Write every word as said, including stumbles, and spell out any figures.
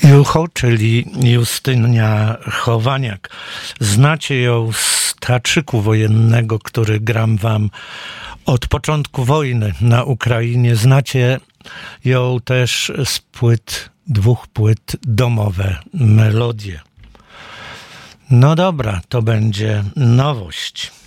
Jucho, czyli Justynia Chowaniak. Znacie ją z teatrzyku wojennego, który gram wam od początku wojny na Ukrainie. Znacie ją też z płyt, dwóch płyt Domowe Melodie. No dobra, to będzie nowość.